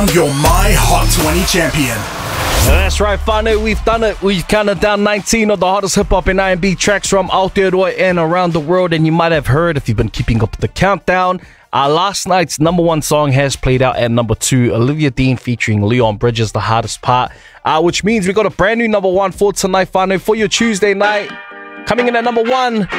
You're my Hot 20 champion. That's right, Fano, we've done it. We've counted down 19 of the hottest hip-hop and R&B tracks from Aotearoa and around the world. And you might have heard, if you've been keeping up with the countdown, last night's number one song has played out at number 2, Olivia Dean featuring Leon Bridges, The Hardest Part, which means we got a brand new number one for tonight, Fano, for your Tuesday night. Coming in at number 1,